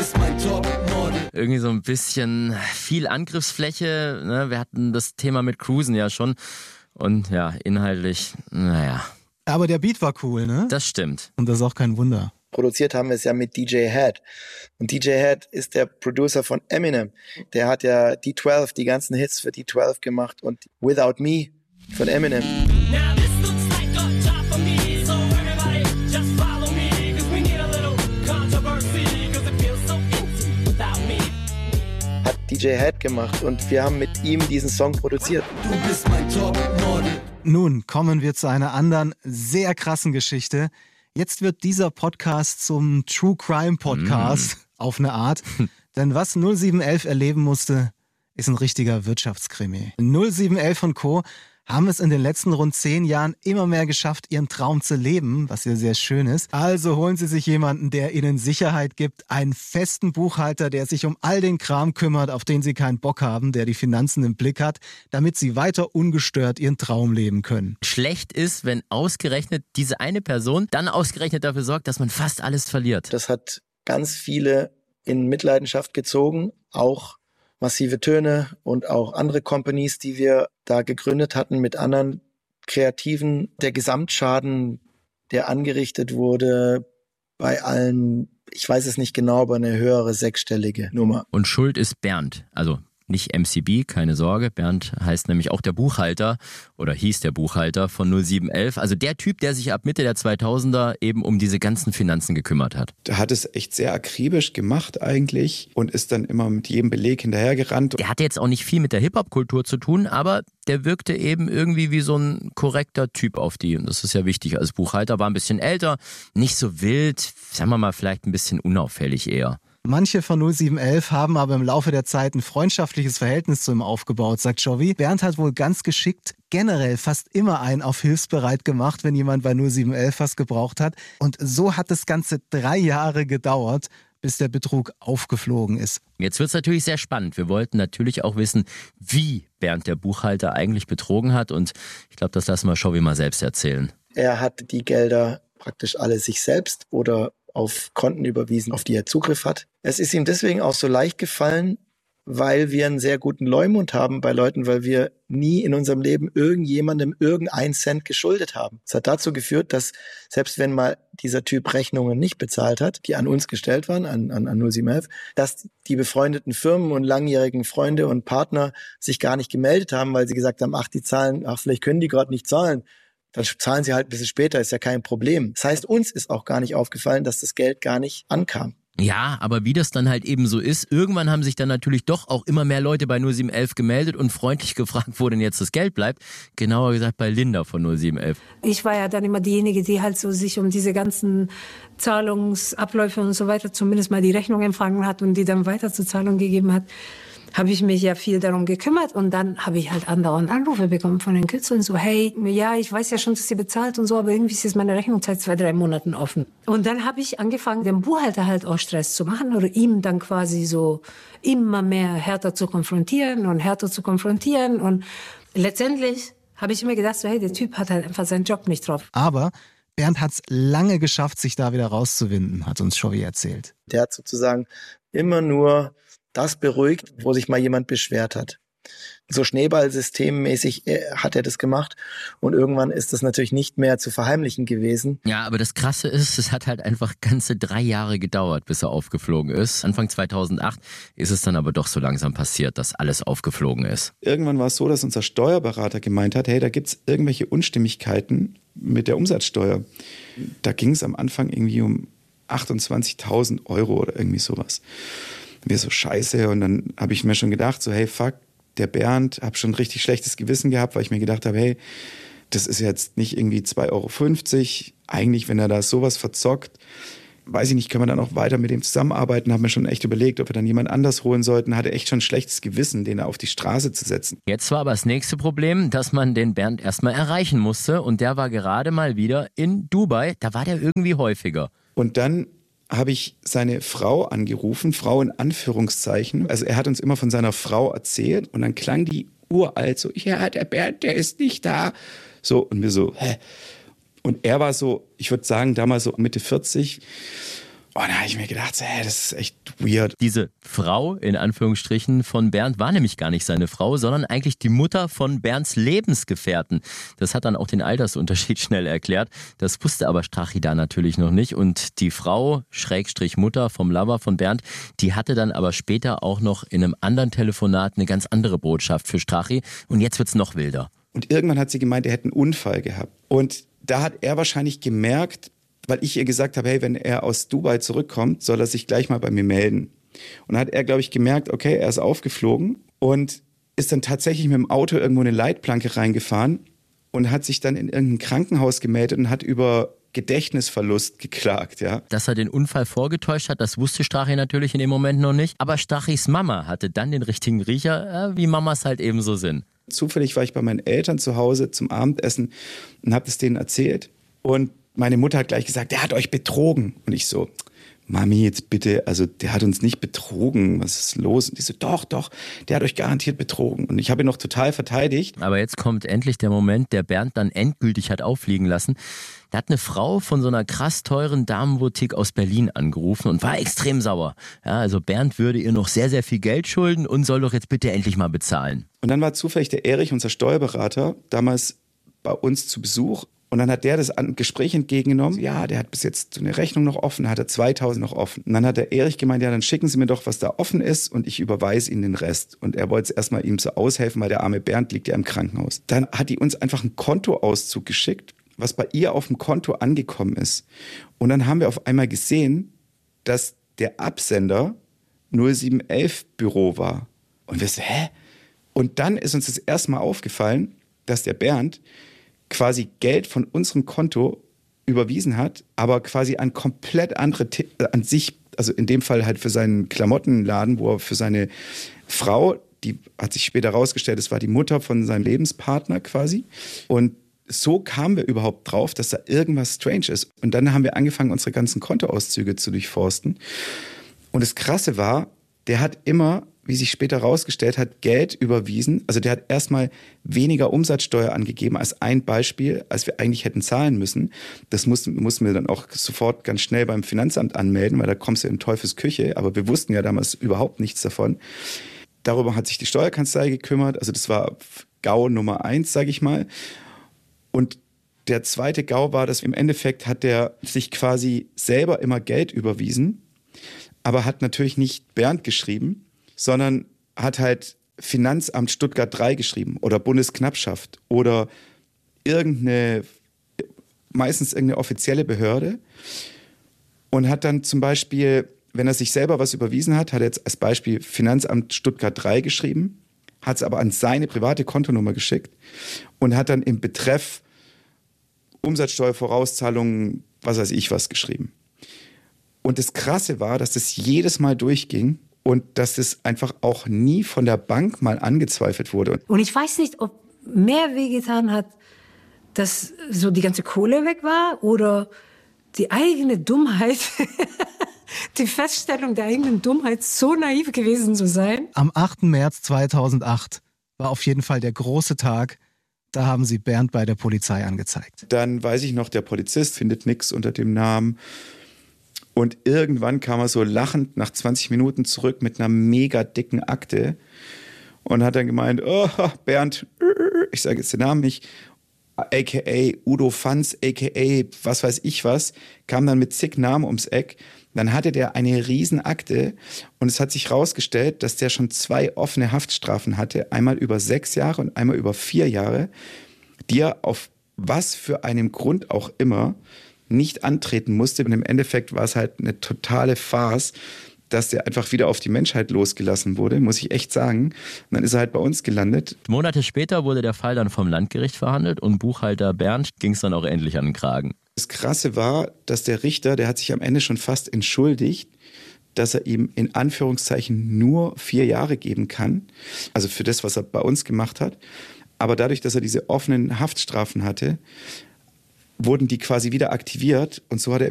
bist mein Topmodel. Irgendwie so ein bisschen viel Angriffsfläche, ne? Wir hatten das Thema mit Cruisen ja schon. Und ja, inhaltlich, naja. Aber der Beat war cool, ne? Das stimmt. Und das ist auch kein Wunder. Produziert haben wir es ja mit DJ Head. Und DJ Head ist der Producer von Eminem. Der hat ja D12, die ganzen Hits für D12 gemacht und Without Me von Eminem. Hat DJ Head gemacht und wir haben mit ihm diesen Song produziert. Du bist mein Topmodel. Nun kommen wir zu einer anderen, sehr krassen Geschichte. Jetzt wird dieser Podcast zum True Crime Podcast auf eine Art. Denn was 0711 erleben musste, ist ein richtiger Wirtschaftskrimi. 0711 und Co. haben es in den letzten rund 10 Jahren immer mehr geschafft, ihren Traum zu leben, was ja sehr schön ist. Also holen Sie sich jemanden, der Ihnen Sicherheit gibt, einen festen Buchhalter, der sich um all den Kram kümmert, auf den Sie keinen Bock haben, der die Finanzen im Blick hat, damit Sie weiter ungestört Ihren Traum leben können. Schlecht ist, wenn ausgerechnet diese eine Person dann ausgerechnet dafür sorgt, dass man fast alles verliert. Das hat ganz viele in Mitleidenschaft gezogen, auch Massive Töne und auch andere Companies, die wir da gegründet hatten mit anderen Kreativen. Der Gesamtschaden, der angerichtet wurde bei allen, ich weiß es nicht genau, aber eine höhere sechsstellige Nummer. Und schuld ist Bernd, also nicht MCB, keine Sorge. Bernd heißt nämlich auch der Buchhalter oder hieß der Buchhalter von 0711. Also der Typ, der sich ab Mitte der 2000er eben um diese ganzen Finanzen gekümmert hat. Der hat es echt sehr akribisch gemacht eigentlich und ist dann immer mit jedem Beleg hinterhergerannt. Der hatte jetzt auch nicht viel mit der Hip-Hop-Kultur zu tun, aber der wirkte eben irgendwie wie so ein korrekter Typ auf die. Und das ist ja wichtig als Buchhalter. War ein bisschen älter, nicht so wild, sagen wir mal vielleicht ein bisschen unauffällig eher. Manche von 0711 haben aber im Laufe der Zeit ein freundschaftliches Verhältnis zu ihm aufgebaut, sagt Jovi. Bernd hat wohl ganz geschickt generell fast immer einen auf hilfsbereit gemacht, wenn jemand bei 0711 was gebraucht hat. Und so hat das Ganze 3 Jahre gedauert, bis der Betrug aufgeflogen ist. Jetzt wird es natürlich sehr spannend. Wir wollten natürlich auch wissen, wie Bernd der Buchhalter eigentlich betrogen hat. Und ich glaube, das lassen wir Jovi mal selbst erzählen. Er hat die Gelder praktisch alle sich selbst oder auf Konten überwiesen, auf die er Zugriff hat. Es ist ihm deswegen auch so leicht gefallen, weil wir einen sehr guten Leumund haben bei Leuten, weil wir nie in unserem Leben irgendjemandem irgendeinen Cent geschuldet haben. Es hat dazu geführt, dass selbst wenn mal dieser Typ Rechnungen nicht bezahlt hat, die an uns gestellt waren, an 0711, dass die befreundeten Firmen und langjährigen Freunde und Partner sich gar nicht gemeldet haben, weil sie gesagt haben, die zahlen, vielleicht können die gerade nicht zahlen. Dann zahlen sie halt ein bisschen später, ist ja kein Problem. Das heißt, uns ist auch gar nicht aufgefallen, dass das Geld gar nicht ankam. Ja, aber wie das dann halt eben so ist, irgendwann haben sich dann natürlich doch auch immer mehr Leute bei 0711 gemeldet und freundlich gefragt, wo denn jetzt das Geld bleibt. Genauer gesagt bei Linda von 0711. Ich war ja dann immer diejenige, die halt so sich um diese ganzen Zahlungsabläufe und so weiter zumindest mal die Rechnung empfangen hat und die dann weiter zur Zahlung gegeben hat. Habe ich mich ja viel darum gekümmert und dann habe ich halt andauernd Anrufe bekommen von den Künstlern so, hey, ja, ich weiß ja schon, dass ihr bezahlt und so, aber irgendwie ist jetzt meine Rechnung seit 2-3 Monaten offen. Und dann habe ich angefangen, dem Buchhalter halt auch Stress zu machen oder ihm dann quasi so immer mehr härter zu konfrontieren und letztendlich habe ich mir gedacht, so, hey, der Typ hat halt einfach seinen Job nicht drauf. Aber Bernd hat es lange geschafft, sich da wieder rauszuwinden, hat uns Jovi erzählt. Der hat sozusagen immer nur das beruhigt, wo sich mal jemand beschwert hat. So schneeballsystemmäßig hat er das gemacht und irgendwann ist das natürlich nicht mehr zu verheimlichen gewesen. Ja, aber das Krasse ist, es hat halt einfach ganze 3 Jahre gedauert, bis er aufgeflogen ist. Anfang 2008 ist es dann aber doch so langsam passiert, dass alles aufgeflogen ist. Irgendwann war es so, dass unser Steuerberater gemeint hat, hey, da gibt es irgendwelche Unstimmigkeiten mit der Umsatzsteuer. Da ging es am Anfang irgendwie um 28.000 Euro oder irgendwie sowas. Wir so scheiße und dann habe ich mir schon gedacht, so hey, fuck, der Bernd, habe schon ein richtig schlechtes Gewissen gehabt, weil ich mir gedacht habe, hey, das ist jetzt nicht irgendwie 2,50 Euro. Eigentlich, wenn er da sowas verzockt, weiß ich nicht, können wir dann auch weiter mit dem zusammenarbeiten, haben mir schon echt überlegt, ob wir dann jemand anders holen sollten, hatte echt schon ein schlechtes Gewissen, den auf die Straße zu setzen. Jetzt war aber das nächste Problem, dass man den Bernd erstmal erreichen musste und der war gerade mal wieder in Dubai, da war der irgendwie häufiger. Und dann habe ich seine Frau angerufen, Frau in Anführungszeichen. Also er hat uns immer von seiner Frau erzählt und dann klang die uralt so, ja, der Bernd, der ist nicht da. So, und wir so, hä? Und er war so, ich würde sagen, damals so Mitte 40. Und da habe ich mir gedacht, das ist echt weird. Diese Frau, in Anführungsstrichen, von Bernd war nämlich gar nicht seine Frau, sondern eigentlich die Mutter von Bernds Lebensgefährten. Das hat dann auch den Altersunterschied schnell erklärt. Das wusste aber Strachi da natürlich noch nicht. Und die Frau, Schrägstrich Mutter vom Lover von Bernd, die hatte dann aber später auch noch in einem anderen Telefonat eine ganz andere Botschaft für Strachi. Und jetzt wird's noch wilder. Und irgendwann hat sie gemeint, er hätte einen Unfall gehabt. Und da hat er wahrscheinlich gemerkt, weil ich ihr gesagt habe, hey, wenn er aus Dubai zurückkommt, soll er sich gleich mal bei mir melden. Und dann hat er, glaube ich, gemerkt, okay, er ist aufgeflogen und ist dann tatsächlich mit dem Auto irgendwo in eine Leitplanke reingefahren und hat sich dann in irgendein Krankenhaus gemeldet und hat über Gedächtnisverlust geklagt, ja. Dass er den Unfall vorgetäuscht hat, das wusste Strachi natürlich in dem Moment noch nicht. Aber Strachis Mama hatte dann den richtigen Riecher, wie Mamas halt eben so sind. Zufällig war ich bei meinen Eltern zu Hause zum Abendessen und habe das denen erzählt. Und meine Mutter hat gleich gesagt, der hat euch betrogen. Und ich so, Mami, jetzt bitte, also der hat uns nicht betrogen, was ist los? Und die so, doch, der hat euch garantiert betrogen. Und ich habe ihn noch total verteidigt. Aber jetzt kommt endlich der Moment, der Bernd dann endgültig hat auffliegen lassen. Da hat eine Frau von so einer krass teuren Damenboutique aus Berlin angerufen und war extrem sauer. Ja, also Bernd würde ihr noch sehr, sehr viel Geld schulden und soll doch jetzt bitte endlich mal bezahlen. Und dann war zufällig der Erich, unser Steuerberater, damals bei uns zu Besuch. Und dann hat der das Gespräch entgegengenommen. Ja, der hat bis jetzt so eine Rechnung noch offen, hat er 2.000 noch offen. Und dann hat der Erich gemeint, ja, dann schicken Sie mir doch, was da offen ist und ich überweise Ihnen den Rest. Und er wollte erstmal ihm so aushelfen, weil der arme Bernd liegt ja im Krankenhaus. Dann hat die uns einfach einen Kontoauszug geschickt, was bei ihr auf dem Konto angekommen ist. Und dann haben wir auf einmal gesehen, dass der Absender 0711 Büro war. Und wir so, hä? Und dann ist uns das erste Mal aufgefallen, dass der Bernd quasi Geld von unserem Konto überwiesen hat, aber quasi an komplett andere, an sich, also in dem Fall halt für seinen Klamottenladen, wo er für seine Frau, die hat sich später rausgestellt, das war die Mutter von seinem Lebenspartner quasi. Und so kamen wir überhaupt drauf, dass da irgendwas strange ist. Und dann haben wir angefangen, unsere ganzen Kontoauszüge zu durchforsten. Und das Krasse war, der hat immer, wie sich später rausgestellt hat, Geld überwiesen. Also der hat erstmal weniger Umsatzsteuer angegeben als ein Beispiel, als wir eigentlich hätten zahlen müssen. Das mussten wir dann auch sofort ganz schnell beim Finanzamt anmelden, weil da kommst du in Teufels Küche. Aber wir wussten ja damals überhaupt nichts davon. Darüber hat sich die Steuerkanzlei gekümmert. Also das war GAU Nummer 1, sage ich mal. Und der zweite GAU war, dass im Endeffekt hat der sich quasi selber immer Geld überwiesen, aber hat natürlich nicht Bernd geschrieben, sondern hat halt Finanzamt Stuttgart 3 geschrieben oder Bundesknappschaft oder meistens irgendeine offizielle Behörde und hat dann zum Beispiel, wenn er sich selber was überwiesen hat, hat er jetzt als Beispiel Finanzamt Stuttgart 3 geschrieben, hat es aber an seine private Kontonummer geschickt und hat dann im Betreff Umsatzsteuervorauszahlungen, was weiß ich was, geschrieben. Und das Krasse war, dass das jedes Mal durchging und dass das einfach auch nie von der Bank mal angezweifelt wurde. Und ich weiß nicht, ob mehr wehgetan hat, dass so die ganze Kohle weg war oder die eigene Dummheit, die Feststellung der eigenen Dummheit, so naiv gewesen zu sein. Am 8. März 2008 war auf jeden Fall der große Tag. Da haben sie Bernd bei der Polizei angezeigt. Dann weiß ich noch, der Polizist findet nichts unter dem Namen. Und irgendwann kam er so lachend nach 20 Minuten zurück mit einer mega dicken Akte und hat dann gemeint, oh, Bernd, ich sage jetzt den Namen nicht, a.k.a. Udo Fanz, a.k.a. was weiß ich was, kam dann mit zig Namen ums Eck. Dann hatte der eine Riesenakte und es hat sich rausgestellt, dass der schon 2 offene Haftstrafen hatte, einmal über 6 Jahre und einmal über 4 Jahre, die er auf was für einem Grund auch immer nicht antreten musste. Und im Endeffekt war es halt eine totale Farce, dass der einfach wieder auf die Menschheit losgelassen wurde, muss ich echt sagen. Und dann ist er halt bei uns gelandet. Monate später wurde der Fall dann vom Landgericht verhandelt und Buchhalter Bernd ging es dann auch endlich an den Kragen. Das Krasse war, dass der Richter, der hat sich am Ende schon fast entschuldigt, dass er ihm in Anführungszeichen nur 4 Jahre geben kann. Also für das, was er bei uns gemacht hat. Aber dadurch, dass er diese offenen Haftstrafen hatte, wurden die quasi wieder aktiviert und so hat er